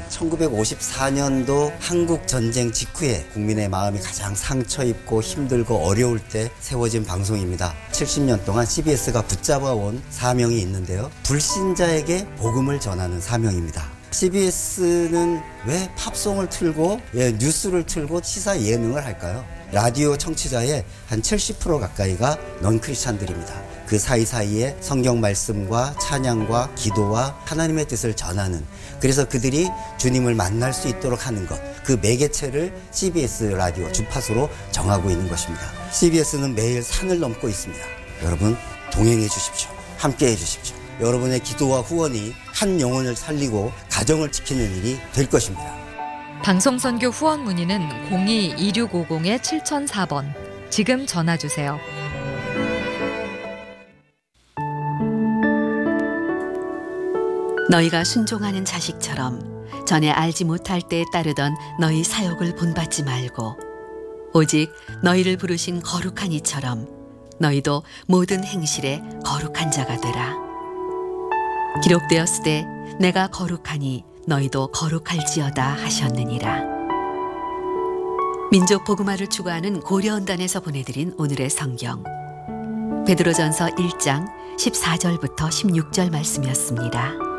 1954년도 한국 전쟁 직후에 국민의 마음이 가장 상처 입고 힘들고 어려울 때 세워진 방송입니다. 70년 동안 CBS가 붙잡아온 사명이 있는데요. 불신자에게 복음을 전하는 사명입니다. CBS는 왜 팝송을 틀고 뉴스를 틀고 시사 예능을 할까요? 라디오 청취자의 한 70% 가까이가 넌크리스찬들입니다. 그 사이사이에 성경 말씀과 찬양과 기도와 하나님의 뜻을 전하는, 그래서 그들이 주님을 만날 수 있도록 하는 것, 그 매개체를 CBS 라디오 주파수로 정하고 있는 것입니다. CBS는 매일 산을 넘고 있습니다. 여러분 동행해 주십시오. 함께 해 주십시오. 여러분의 기도와 후원이 한 영혼을 살리고 가정을 지키는 일이 될 것입니다. 방송선교 후원 문의는 02-2650-7004번. 지금 전화주세요. 너희가 순종하는 자식처럼 전에 알지 못할 때에 따르던 너희 사욕을 본받지 말고 오직 너희를 부르신 거룩한 이처럼 너희도 모든 행실에 거룩한 자가 되라. 기록되었으되 내가 거룩하니 너희도 거룩할지어다 하셨느니라. 민족 복음화를 추구하는 고려언단에서 보내드린 오늘의 성경 베드로전서 1장 14절부터 16절 말씀이었습니다.